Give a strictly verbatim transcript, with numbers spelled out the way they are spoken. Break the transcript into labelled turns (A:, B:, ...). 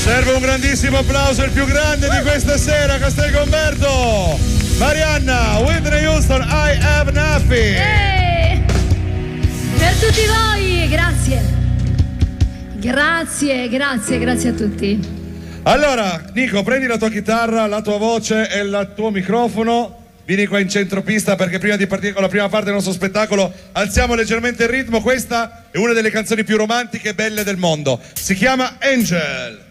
A: Serve un grandissimo applauso, il più grande di questa sera, Castelgomberto. Marianna, Whitney Houston, I Have Nothing.
B: Ehi! Per tutti voi, grazie. Grazie, grazie, grazie a tutti.
A: Allora, Nico, prendi la tua chitarra, la tua voce e il tuo microfono. Vieni qua in centropista perché prima di partire con la prima parte del nostro spettacolo alziamo leggermente il ritmo. Questa è una delle canzoni più romantiche e belle del mondo. Si chiama Angel.